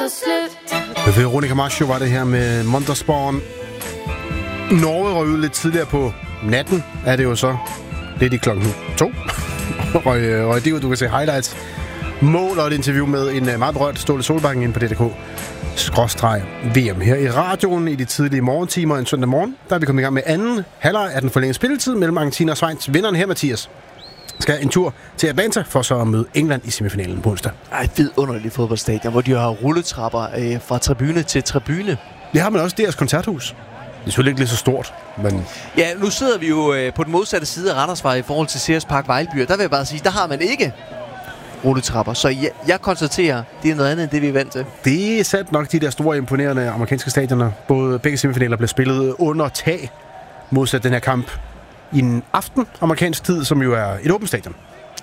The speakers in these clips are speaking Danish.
slut. Veronica Maggio var det her med Montersborn. Norge røg ud lidt tidligere på natten, er det jo så. Lidt i klokken 2. røg det ud, du kan se highlights. Mål og et interview med en meget berørt Ståle Solbakken inde på DDK/VM. Her i radioen i de tidlige morgentimer en søndag morgen, der er vi kommet i gang med anden halvleg af den forlængede spilletid mellem Argentina og Schweiz. Vinderen her, Mathias, skal en tur til Atlanta for så at møde England i semifinalen på onsdag. Vidunderligt fodboldstadion, hvor de har rulletrapper fra tribune til tribune. Det har man også deres koncerthus. Det er selvfølgelig ikke lige så stort, men... Ja, nu sidder vi jo på den modsatte side af Randersvej i forhold til Ceres Park Vejlby, og der vil jeg bare sige, der har man ikke rulletrapper. Så jeg konstaterer, det er noget andet end det, vi er vant til. Det er sandt nok de der store, imponerende amerikanske stadioner. Begge semifinaler blev spillet under tag, modsat den her kamp i en aften amerikansk tid, som jo er et åbent stadion.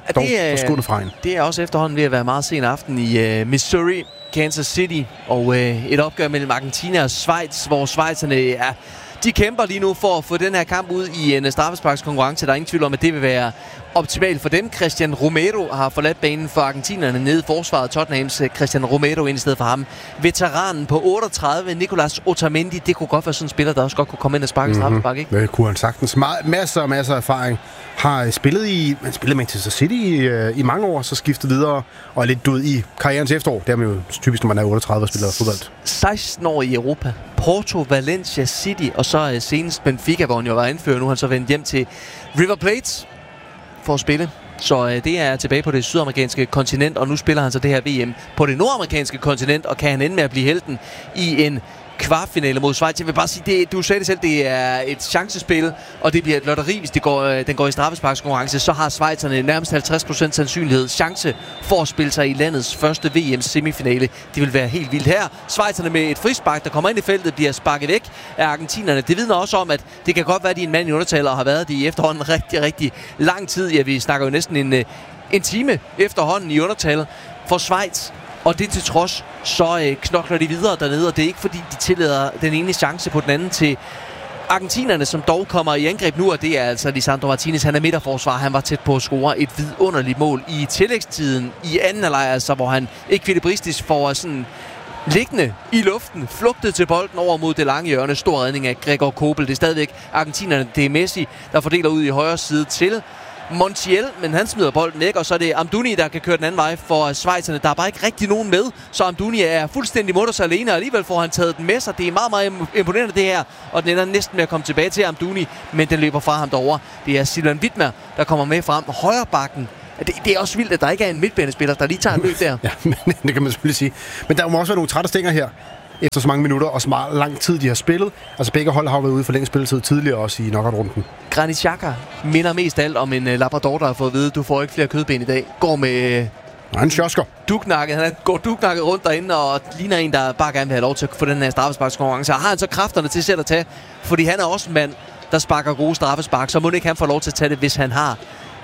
Det er også efterhånden ved at være meget sen aften i Missouri, Kansas City, og et opgør mellem Argentina og Schweiz, hvor schweizerne de kæmper lige nu for at få den her kamp ud i en straffesparkskonkurrence. Der er ingen tvivl om, at det vil være optimalt for dem. Christian Romero har forladt banen for argentinerne nede i forsvaret. Tottenhams Christian Romero ind i stedet for ham. Veteranen på 38, Nicolas Otamendi. Det kunne godt være sådan en spiller, der også godt kunne komme ind og sparke straffespark, ikke? Det kunne han sagtens. Masser af erfaring. Har spillet Manchester City i mange år, så skiftet videre og er lidt død i karrierens efterår. Det er man jo typisk, når man er 38 og spiller fodbold. 16 år i Europa. Porto, Valencia, City og så senest Benfica, hvor han jo var anfører. Nu har han så vendt hjem til River Plate for at spille. Så det er tilbage på det sydamerikanske kontinent, og nu spiller han så det her VM på det nordamerikanske kontinent, og kan han ende med at blive helten i en kvartfinale mod Schweiz. Jeg vil bare sige, du sagde det selv, det er et chancespil, og det bliver et lotteri, hvis den går i straffesparkskonkurrence. Så har schweizerne nærmest 50% sandsynlighed chance for at spille sig i landets første VM-semifinale. Det vil være helt vildt her. Schweizerne med et frispark, der kommer ind i feltet, bliver sparket væk af argentinerne. Det vidner også om, at det kan godt være, at de er en mand i undertal og har været det i efterhånden rigtig, rigtig lang tid. Ja, vi snakker jo næsten en time efterhånden i undertal for Schweiz. Og det til trods, så knokler de videre dernede, og det er ikke fordi, de tillader den ene chance på den anden til argentinerne, som dog kommer i angreb nu, og det er altså Lisandro Martinez. Han er midterforsvar, han var tæt på at score et vidunderligt mål i tillægstiden i anden halvleg, altså hvor han ekvilibristisk får sådan liggende i luften, flugtet til bolden over mod det lange hjørne. Stor redning af Gregor Kobel. Det er stadigvæk argentinerne, det er Messi, der fordeler ud i højre side til Montiel, men han smider bolden væk, og så er det Amdouni, der kan køre den anden vej for schweizerne. Der er bare ikke rigtig nogen med, så Amdouni er fuldstændig mutters alene, og alligevel får han taget den med sig. Det er meget, meget imponerende det her, og den ender næsten med at komme tilbage til Amdouni, men den løber fra ham derovre. Det er Silvan Widmer, der kommer med frem. Højre bakken. Det er også vildt, at der ikke er en midtbanespiller, der lige tager en løb der. Ja, men det kan man selvfølgelig sige. Men der må også være nogle trætte stænger her, efter så mange minutter og så meget lang tid, de har spillet. Altså begge hold har været ude for længe spilletid tidligere, også i knockout-runden. Granit Xhaka minder mest alt om en labrador, der har fået at vide, du får ikke flere kødben i dag. Går med... Han sjosker. Duknakket. Han går duknakket rundt derinde og ligner en, der bare gerne vil have lov til at få den her straffesparkskonkurrence. Og har han så kræfterne til selv at tage, fordi han er også en mand, der sparker gode straffespark, så må ikke han få lov til at tage det, hvis han har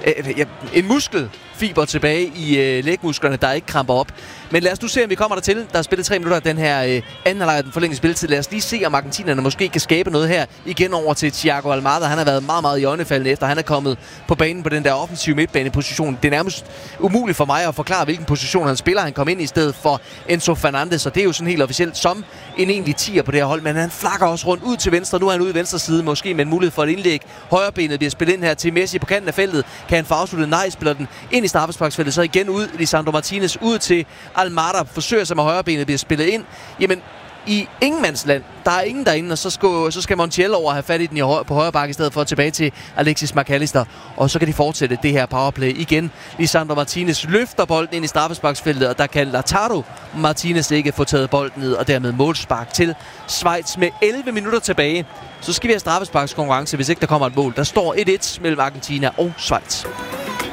en muskelfiber tilbage i lægmusklerne, der ikke kramper op. Men lad os nu se, om vi kommer dertil. Der er spillet 3 minutter af den her anden halvleg af den forlængede spilletid. Lad os lige se, om argentinerne måske kan skabe noget her. Igen over til Thiago Almada. Han har været meget, meget i øjnefaldene efter. Han er kommet på banen på den der offensive midtbaneposition. Det er nærmest umuligt for mig at forklare, hvilken position han spiller. Han kom ind i stedet for Enzo Fernandez, og det er jo sådan helt officielt som en egentlig 10'er på det her hold. Men han flakker også rundt ud til venstre. Nu er han ude i venstre side, måske med en mulighed for et indlæg. Højrebenet bliver spillet ind her til Messi på kanten af feltet. Kan han få afsluttet? Nej, spiller den ind i straffesparksfeltet. Så igen ud Lisandro Martinez ud til Almada, forsøger sig med højrebenet, bliver spillet ind. Jamen, i ingenmandsland, der er ingen derinde, og så skal Montiel over have fat i den på højre bakke i stedet for tilbage til Alexis McAllister. Og så kan de fortsætte det her powerplay igen. Lisandro Martinez løfter bolden ind i straffesparksfeltet, og der kan Lautaro Martinez ikke få taget bolden ned, og dermed målspark til Schweiz med 11 minutter tilbage. Så skal vi have straffesparkskonkurrence, hvis ikke der kommer et mål. Der står 1-1 mellem Argentina og Schweiz.